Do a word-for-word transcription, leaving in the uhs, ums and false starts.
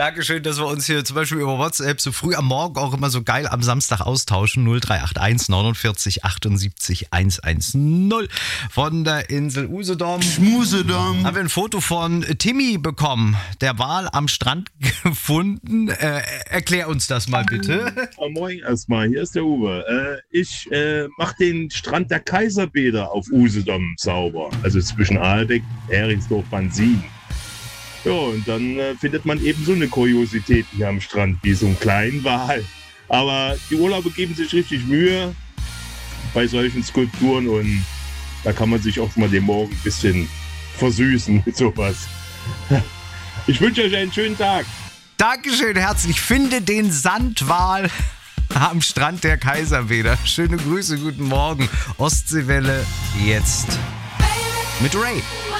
Dankeschön, dass wir uns hier zum Beispiel über WhatsApp so früh am Morgen auch immer so geil am Samstag austauschen. null drei acht eins neunundvierzig achtundsiebzig hundertzehn von der Insel Usedom. Schmusedom. Haben wir ein Foto von Timmy bekommen, der Wal am Strand gefunden. Äh, erklär uns das mal bitte. Ja, moin erstmal, hier ist der Uwe. Äh, ich äh, mache den Strand der Kaiserbäder auf Usedom sauber. Also zwischen Ahlbeck, Heringsdorf, Bansin. Ja, und dann äh, findet man eben so eine Kuriosität hier am Strand, wie so einen kleinen Wal. Aber die Urlauber geben sich richtig Mühe bei solchen Skulpturen und da kann man sich auch mal den Morgen ein bisschen versüßen mit sowas. Ich wünsche euch einen schönen Tag. Dankeschön, herzlich. Finde den Sandwal am Strand der Kaiserbäder. Schöne Grüße, guten Morgen. Ostseewelle jetzt mit Ray.